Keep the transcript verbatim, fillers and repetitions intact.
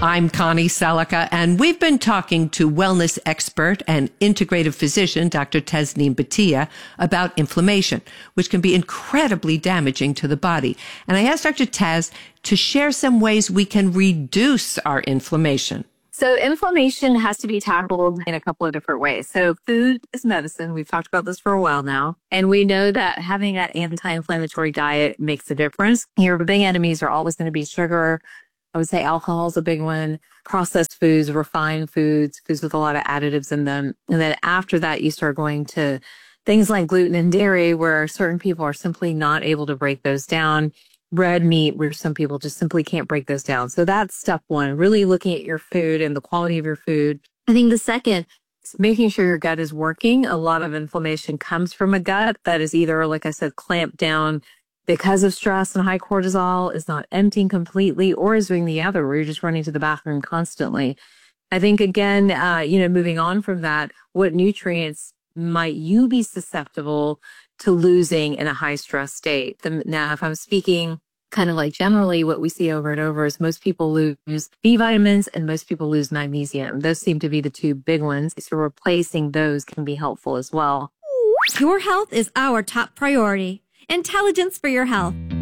I'm Connie Selica, and we've been talking to wellness expert and integrative physician, Doctor Tasneem Bhatia, about inflammation, which can be incredibly damaging to the body. And I asked Doctor Taz to share some ways we can reduce our inflammation. So inflammation has to be tackled in a couple of different ways. So food is medicine. We've talked about this for a while now. And we know that having that anti-inflammatory diet makes a difference. Your big enemies are always going to be sugar. I would say alcohol is a big one, processed foods, refined foods, foods with a lot of additives in them. And then after that, you start going to things like gluten and dairy, where certain people are simply not able to break those down. Red meat, where some people just simply can't break those down. So that's step one, really looking at your food and the quality of your food. I think the second is making sure your gut is working. A lot of inflammation comes from a gut that is either, like I said, clamped down because of stress and high cortisol, is not emptying completely, or is doing the other, where you're just running to the bathroom constantly. I think, again, uh, you know, moving on from that, what nutrients might you be susceptible to losing in a high stress state? The, now, if I'm speaking kind of like generally, what we see over and over is most people lose B vitamins and most people lose magnesium. Those seem to be the two big ones. So replacing those can be helpful as well. Your health is our top priority. Intelligence for your health.